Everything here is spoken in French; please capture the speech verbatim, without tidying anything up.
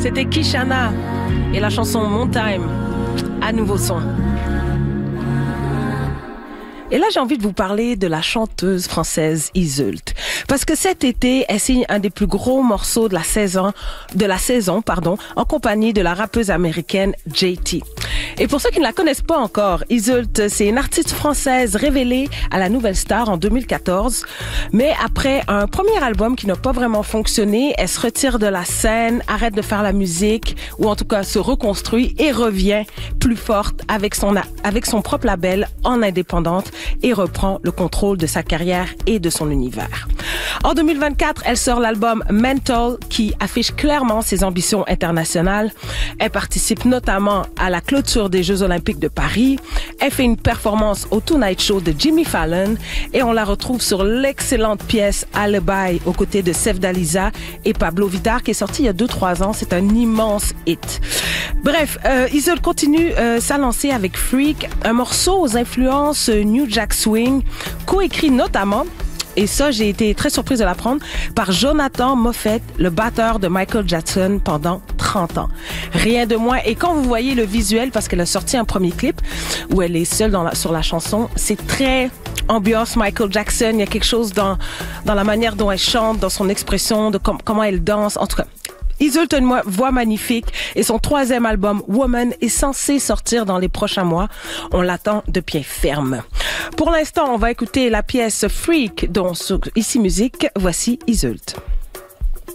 C'était Kishana et la chanson Mon Time, à nouveau son. Et là, j'ai envie de vous parler de la chanteuse française Yseult. Parce que cet été, elle signe un des plus gros morceaux de la saison, de la saison, pardon, en compagnie de la rappeuse américaine J T. Et pour ceux qui ne la connaissent pas encore, Yseult, c'est une artiste française révélée à la Nouvelle Star en deux mille quatorze. Mais après un premier album qui n'a pas vraiment fonctionné, elle se retire de la scène, arrête de faire la musique, ou en tout cas se reconstruit et revient plus forte avec son, avec son propre label en indépendante et reprend le contrôle de sa carrière et de son univers. En deux mille vingt-quatre, elle sort l'album Mental qui affiche clairement ses ambitions internationales. Elle participe notamment à la clôture des Jeux Olympiques de Paris. Elle fait une performance au Tonight Show de Jimmy Fallon et on la retrouve sur l'excellente pièce Alibi aux côtés de Sef Dalisa et Pablo Vittar qui est sorti il y a deux trois ans. C'est un immense hit. Bref, euh, Yseult continue euh, sa lancée avec Freak, un morceau aux influences New Jack Swing, coécrit notamment, et ça, j'ai été très surprise de l'apprendre, par Jonathan Moffett, le batteur de Michael Jackson pendant trente ans. Rien de moins. Et quand vous voyez le visuel, parce qu'elle a sorti un premier clip où elle est seule dans la, sur la chanson, c'est très ambiance Michael Jackson. Il y a quelque chose dans, dans la manière dont elle chante, dans son expression, de com- comment elle danse. En tout cas, Yseult a une voix magnifique et son troisième album, Woman, est censé sortir dans les prochains mois. On l'attend de pied ferme. Pour l'instant, on va écouter la pièce Freak dont sur Ici Musique. Voici Yseult.